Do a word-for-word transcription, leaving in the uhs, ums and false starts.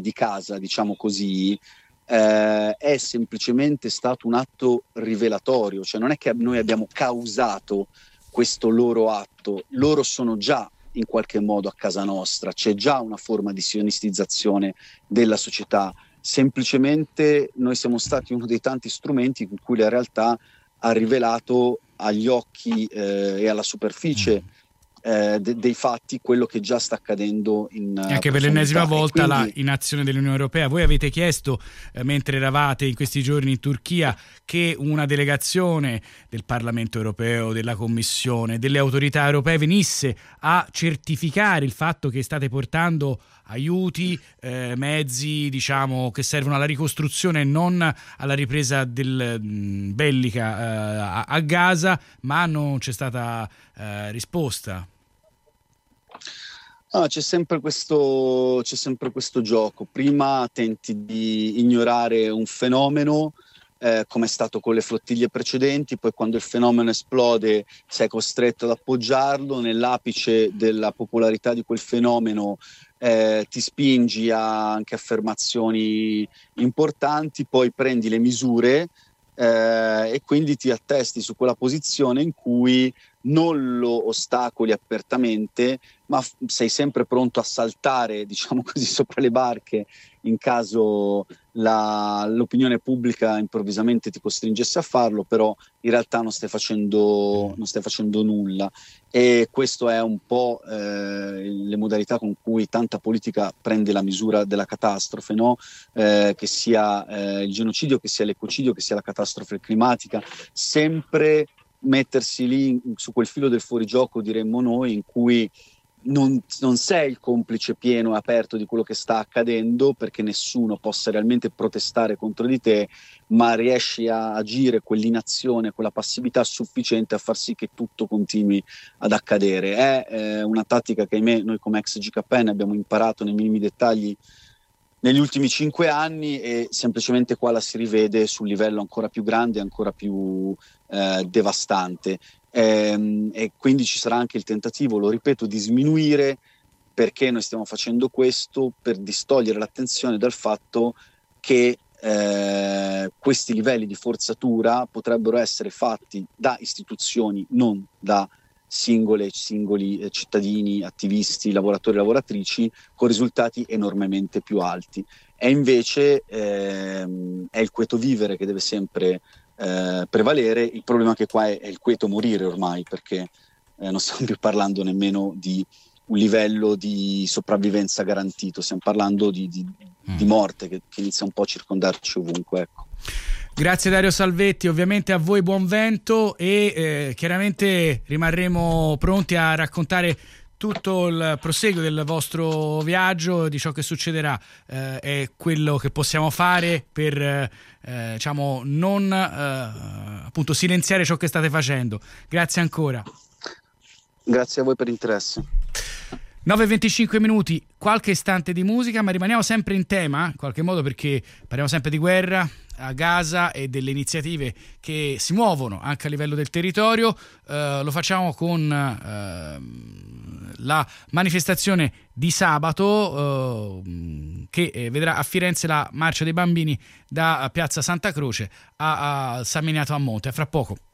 di casa, diciamo così, eh, è semplicemente stato un atto rivelatorio, cioè non è che noi abbiamo causato questo loro atto, loro sono già in qualche modo a casa nostra, c'è già una forma di sionistizzazione della società, semplicemente noi siamo stati uno dei tanti strumenti con cui la realtà ha rivelato agli occhi eh, e alla superficie eh, de- dei fatti quello che già sta accadendo in uh, anche per l'ennesima volta quindi... la inazione dell'Unione Europea. Voi avete chiesto, eh, mentre eravate in questi giorni in Turchia, che una delegazione del Parlamento Europeo, della Commissione, delle autorità europee venisse a certificare il fatto che state portando aiuti, eh, mezzi, diciamo, che servono alla ricostruzione e non alla ripresa del, mh, bellica eh, a, a Gaza, ma non c'è stata eh, risposta. No, c'è sempre questo, c'è sempre questo gioco. Prima tenti di ignorare un fenomeno, eh, come è stato con le flottiglie precedenti, poi quando il fenomeno esplode sei costretto ad appoggiarlo, nell'apice della popolarità di quel fenomeno eh, ti spingi a anche affermazioni importanti, poi prendi le misure eh, e quindi ti attesti su quella posizione in cui non lo ostacoli apertamente, ma f- sei sempre pronto a saltare, diciamo così, sopra le barche in caso la, l'opinione pubblica improvvisamente ti costringesse a farlo, però in realtà non stai facendo, non stai facendo nulla. E questo è un po' eh, le modalità con cui tanta politica prende la misura della catastrofe, no? Eh, che sia eh, il genocidio, che sia l'ecocidio, che sia la catastrofe climatica, sempre mettersi lì su quel filo del fuorigioco, diremmo noi, in cui non, non sei il complice pieno e aperto di quello che sta accadendo, perché nessuno possa realmente protestare contro di te, ma riesci a agire quell'inazione, quella passività sufficiente a far sì che tutto continui ad accadere. È eh, una tattica che ahimè noi come ex G K N abbiamo imparato nei minimi dettagli negli ultimi cinque anni, e semplicemente qua la si rivede sul livello ancora più grande, ancora più eh, devastante. E, e quindi ci sarà anche il tentativo, lo ripeto, di sminuire perché noi stiamo facendo questo, per distogliere l'attenzione dal fatto che eh, questi livelli di forzatura potrebbero essere fatti da istituzioni, non da singole, singoli eh, cittadini, attivisti, lavoratori e lavoratrici, con risultati enormemente più alti. E invece ehm, è il quieto vivere che deve sempre eh, prevalere. Il problema è che qua è, è il quieto morire ormai, perché eh, non stiamo più parlando nemmeno di un livello di sopravvivenza garantito, stiamo parlando di, di, mm. di morte che, che inizia un po' a circondarci ovunque, ecco. Grazie Dario Salvetti, ovviamente a voi buon vento e eh, chiaramente rimarremo pronti a raccontare tutto il proseguo del vostro viaggio, di ciò che succederà eh, e quello che possiamo fare per eh, diciamo non eh, appunto silenziare ciò che state facendo. Grazie ancora. Grazie a voi per l'interesse. nove e venticinque minuti, qualche istante di musica, ma rimaniamo sempre in tema, in qualche modo, perché parliamo sempre di guerra a Gaza e delle iniziative che si muovono anche a livello del territorio. Uh, lo facciamo con uh, la manifestazione di sabato uh, che eh, vedrà a Firenze la marcia dei bambini da Piazza Santa Croce a, a San Miniato a Monte. A fra poco.